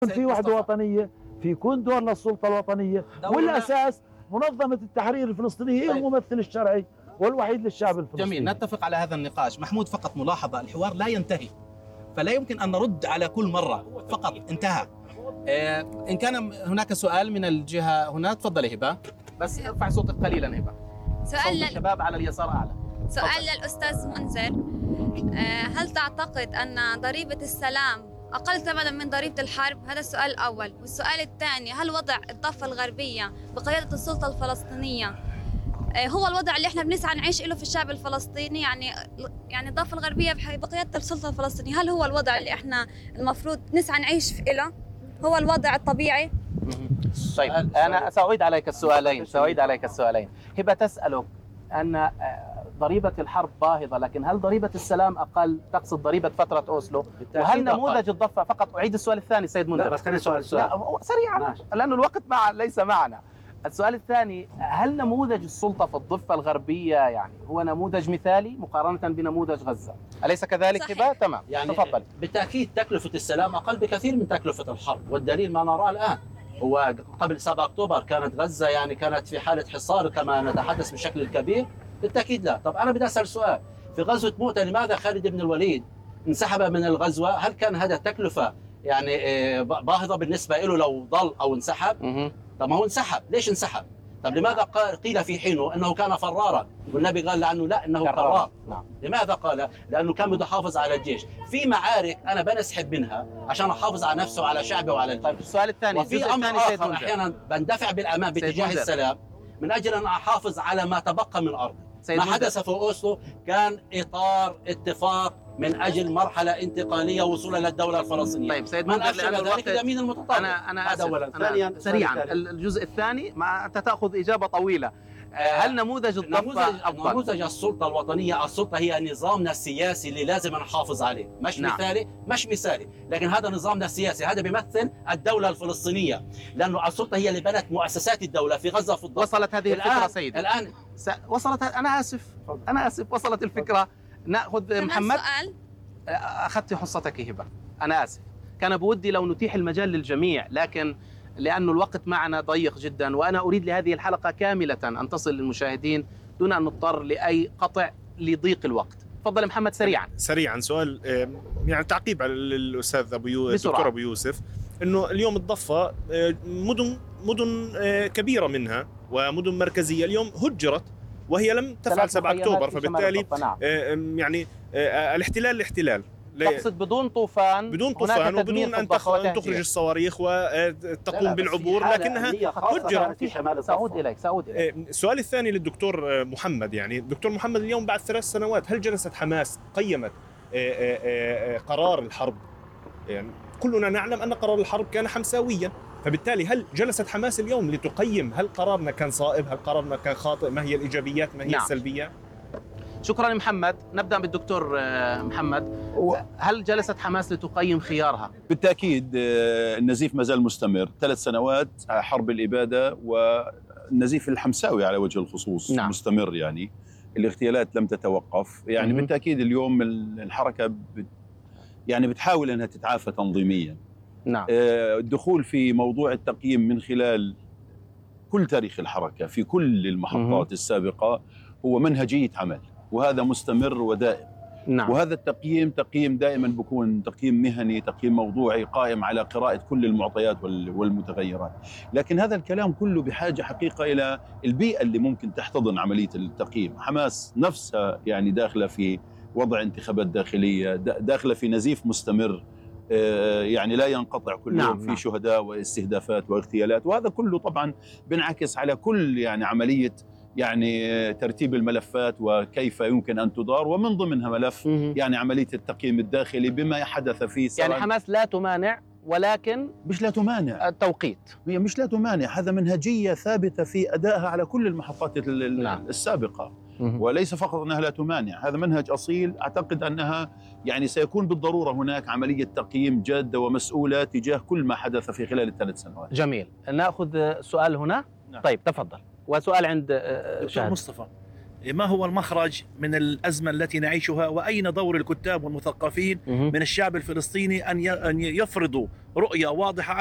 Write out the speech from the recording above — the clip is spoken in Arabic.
في وحدة وطنية، في يكون دور للسلطة الوطنية، والأساس منظمة التحرير الفلسطينية هي الممثل الشرعي والوحيد للشعب الفلسطيني. جميل، نتفق على هذا النقاش. محمود، فقط ملاحظة، الحوار لا ينتهي، فلا يمكن أن نرد على كل مرة، فقط انتهى. إن كان هناك سؤال من الجهة هنا، تفضلي هبة، بس ارفع صوتك قليلا هبة. سؤال الشباب على اليسار أعلى. سؤال للأستاذ منذر، هل تعتقد أن ضريبة السلام أقل ثمنا من ضريبة الحرب؟ هذا السؤال الأول. والسؤال الثاني، هل وضع الضفة الغربية بقيادة السلطة الفلسطينية هو الوضع اللي احنا بنسعى نعيش له في الشعب الفلسطيني؟ يعني الضفة الغربية بقيادة السلطة الفلسطينية، هل هو الوضع اللي احنا المفروض نسعى نعيش له؟ هو الوضع الطبيعي؟ طيب أنا سأعيد عليك السؤالين. هبة تسألك أن ضريبة الحرب باهظة، لكن هل ضريبة السلام أقل؟ تقصد ضريبة فترة أوسلو؟ وهل نموذج الضفة، فقط أعيد السؤال الثاني سيد منذر. لا بس خليني السؤال سريعا لأنه الوقت ليس معنا. السؤال الثاني، هل نموذج السلطة في الضفة الغربية يعني هو نموذج مثالي مقارنة بنموذج غزة؟ أليس كذلك هبة؟ تمام، يعني تفضل. بالتأكيد تكلفة السلام أقل بكثير من تكلفة الحرب، والدليل ما نراه الآن. هو قبل 7 أكتوبر كانت غزة يعني كانت في حالة حصار كما نتحدث بشكل كبير؟ بالتأكيد لا. طب أنا بدي أسأل سؤال، في غزوة مؤتة لماذا خالد بن الوليد انسحب من الغزوة؟ هل كان هذا تكلفة يعني باهظة بالنسبة له لو ضل أو انسحب؟ طب ما هو انسحب، ليش انسحب؟ طب لماذا قيل في حينه انه كان فرارا، والنبي قال عنه لا انه كرار؟ نعم. لماذا قال؟ لانه كان بده يحافظ على الجيش. في معارك انا بنسحب منها عشان احافظ على نفسه وعلى شعبه وعلى الجيش. طيب السؤال الثاني، وفي امر اخر احيانا بندفع بالامام باتجاه السلام من اجل ان احافظ على ما تبقى من ارضي. ما حدث في اوسلو كان اطار اتفاق من اجل مرحله انتقاليه وصولا للدوله الفلسطينيه. طيب سيد من منذر، افشل ذلك اليمين المتطرف. انا هذا اولا. ثانيا سريعا الجزء الثاني، ما انت تاخذ اجابه طويله. هل نموذج الضفه افضل؟ نموذج السلطه الوطنيه، السلطه هي نظامنا السياسي اللي لازم نحافظ عليه، مش نعم. مش مثالي، لكن هذا نظامنا السياسي، هذا بيمثل الدوله الفلسطينيه، لانه السلطه هي اللي بنت مؤسسات الدوله في غزه في الضفه. وصلت هذه الفكره سيدي الان وصلت. انا اسف وصلت الفكره. ناخذ محمد. سؤال. اخذت حصتك هبه، انا اسف. كان بودي لو نتيح المجال للجميع، لكن لأنه الوقت معنا ضيق جدا، وأنا أريد لهذه الحلقة كاملة أن تصل للمشاهدين دون أن نضطر لأي قطع لضيق الوقت. تفضل محمد سريعا سؤال يعني تعقيب على الأستاذ الدكتور أبو يوسف، أنه اليوم الضفة مدن كبيرة منها ومدن مركزية اليوم هجرت وهي لم تفعل 7 أكتوبر، فبالتالي يعني الاحتلال تقصد بدون طوفان وبدون أن تخرج الصواريخ وتقوم بالعبور، لكنها هجرت. سأعود إليك. السؤال الثاني للدكتور محمد، يعني الدكتور محمد اليوم بعد 3 سنوات هل جلسة حماس قيمت قرار الحرب؟ يعني كلنا نعلم أن قرار الحرب كان حمساويا، فبالتالي هل جلست حماس اليوم لتقيم هل قرارنا كان صائب، هل قرارنا كان خاطئ، ما هي الإيجابيات، ما هي السلبيات؟ شكرا محمد. نبدأ بالدكتور محمد. هل جلست حماس لتقيم خيارها؟ بالتأكيد النزيف ما زال مستمر، 3 سنوات حرب الإبادة والنزيف الحمساوي على وجه الخصوص. نعم. مستمر، يعني الاغتيالات لم تتوقف، يعني بالتأكيد اليوم الحركة يعني بتحاول أنها تتعافى تنظيميا. نعم. الدخول في موضوع التقييم من خلال كل تاريخ الحركة في كل المحطات السابقة هو منهجية عمل، وهذا مستمر ودائم. نعم. وهذا تقييم دائما بيكون تقييم مهني، تقييم موضوعي قائم على قراءة كل المعطيات والمتغيرات، لكن هذا الكلام كله بحاجة حقيقة إلى البيئة اللي ممكن تحتضن عملية التقييم. حماس نفسها يعني داخلة في وضع انتخابات داخلية، داخلة في نزيف مستمر يعني لا ينقطع كل يوم. في شهداء واستهدافات واغتيالات، وهذا كله طبعا بينعكس على كل يعني عملية يعني ترتيب الملفات وكيف يمكن أن تدار، ومن ضمنها ملف يعني عملية التقييم الداخلي بما حدث في يعني حماس لا تمانع، ولكن مش لا تمانع التوقيت، هي مش لا تمانع، هذا منهجية ثابتة في أدائها على كل المحطات السابقة. وليس فقط أنها لا تمانع، هذا منهج أصيل. أعتقد أنها يعني سيكون بالضرورة هناك عملية تقييم جادة ومسؤولة تجاه كل ما حدث في خلال ال3 سنوات. جميل. نأخذ سؤال هنا. نعم. طيب تفضل. وسؤال عند دكتور مصطفى. ما هو المخرج من الأزمة التي نعيشها، وأين دور الكتاب والمثقفين من الشعب الفلسطيني أن يفرضوا رؤية واضحة